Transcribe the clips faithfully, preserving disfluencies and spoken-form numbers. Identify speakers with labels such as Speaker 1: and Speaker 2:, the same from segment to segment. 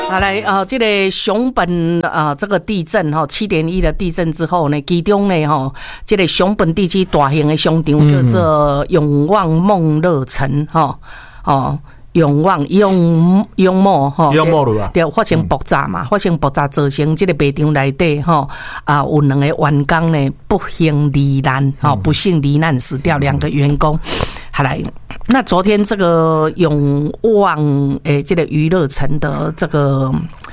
Speaker 1: 好来啊、呃，这个熊本啊、呃，这个地震哈，七点一的地震之后呢，其中呢哈，这个熊本地区大型的商场叫做永旺梦乐城哈，哦。永旺永永茂吼，对，发生爆炸嘛，发生爆炸造成这个卖场内底吼啊，有两个员工呢不幸罹难，哈，不幸罹难死掉两个员工。好来，那昨天这个永旺诶，这个娱乐城的这个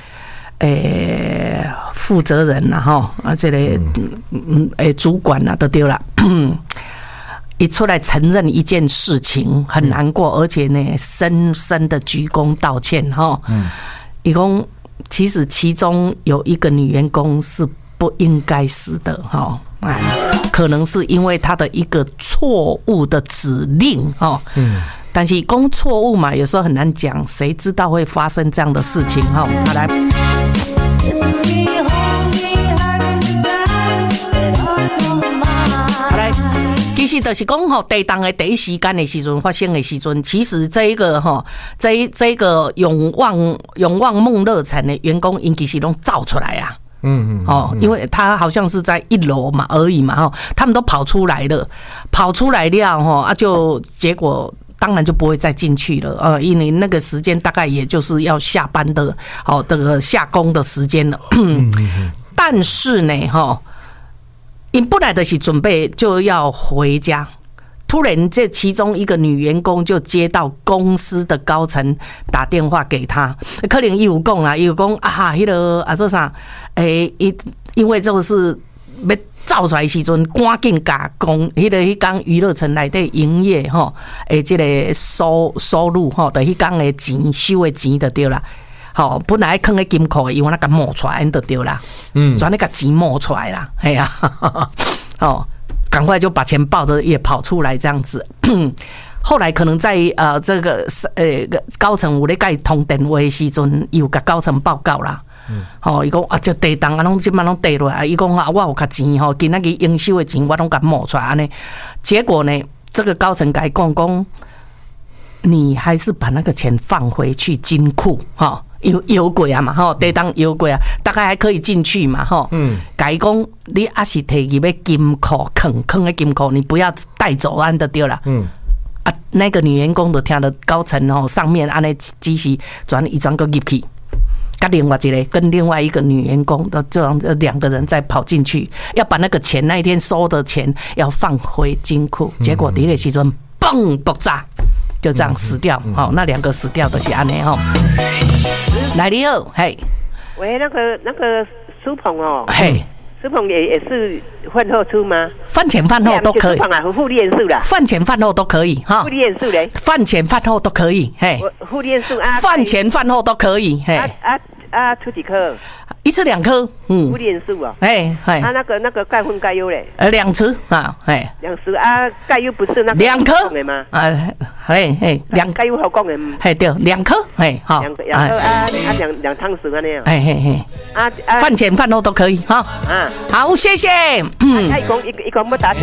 Speaker 1: 诶负责人呐，哈啊，这个嗯诶主管呐都丢了。一出来承认一件事情很难过，而且呢，深深的鞠躬道歉哈。嗯，一共其实其中有一个女员工是不应该死的哈，啊，可能是因为她的一个错误的指令哈。嗯，但是讲错误嘛，有时候很难讲，谁知道会发生这样的事情哈？好来。其实就是讲吼，地震的第一时间的时阵发生的时阵，其实这一个吼，这这个永旺永旺梦乐城的员工，因其实拢造出来啊。嗯嗯。哦，因为他好像是在一楼嘛而已嘛，哈，他们都跑出来了，跑出来了哈啊，就结果当然就不会再进去了，呃，因为那个时间大概也就是要下班的，哦，这个下工的时间了。但是呢，哈。因本来的是准备就要回家，突然这其中一个女员工就接到公司的高层打电话给她，可能伊有讲啦，伊有讲啊，迄、那个啊做啥？诶、欸，因为这个是要走出来的时阵，赶紧加工，迄、那个迄天娱乐城内底营业吼，诶，这个收收入吼，就迄天的钱收的钱就对啦。好，本来放喺金库，因为那个冒出来就对啦，嗯，转那个钱冒出来啦，哎呀，哦，赶快就把钱抱着也跑出来这样子。后来可能在呃这个呃高层有咧甲伊通电话的时阵，有甲高层报告啦。嗯，吼，伊讲啊，这地动啊，拢即摆拢跌落来。伊讲啊，我有较钱吼，今仔日应收的钱我拢甲冒出来安尼。结果呢，这个高层甲伊讲讲，你还是把那个钱放回去金库哈。有有过啊嘛，吼，地当有过啊，大概还可以进去嘛，吼。嗯。改讲你还是摕去要金库，坑坑的金库，你不要带走安就对了。嗯。啊，那个女员工就听了高层哦上面安尼指示，转一转个入去，跟另外一个跟另外一个女员工的这样两个人再跑进去，要把那个钱那一天收的钱要放回金库，结果第一个时阵嘣爆炸。就这样死掉，好、嗯，那两个死掉的是安尼哈。来你好，嘿，
Speaker 2: 喂，那个那个苏鹏哦，
Speaker 1: 嘿，
Speaker 2: 苏鹏也也是饭后出吗？
Speaker 1: 饭前饭后都可以。
Speaker 2: 苏鹏啊，护理元素啦。
Speaker 1: 饭前饭后都可以哈。
Speaker 2: 护理元素嘞？
Speaker 1: 饭前饭后都可以，嘿。
Speaker 2: 护理元素啊。
Speaker 1: 饭前饭后都可以，嘿。
Speaker 2: 啊啊啊！出几颗？
Speaker 1: 一次两颗，嗯。
Speaker 2: 护理元素啊。
Speaker 1: 哎哎。
Speaker 2: 啊，那个那个钙混钙优嘞？
Speaker 1: 呃，两次啊，哎。
Speaker 2: 两次啊，钙优不是那个
Speaker 1: 两颗
Speaker 2: 吗？
Speaker 1: 啊，嘿嘿，两
Speaker 2: 钙优好讲的。
Speaker 1: 嘿对，两颗，嘿好。
Speaker 2: 两两颗啊啊，两两汤匙啊那样。
Speaker 1: 哎嘿嘿。啊啊！饭前饭后都可以哈。啊。好，谢谢。
Speaker 2: 嗯。他一共一一共不打钱。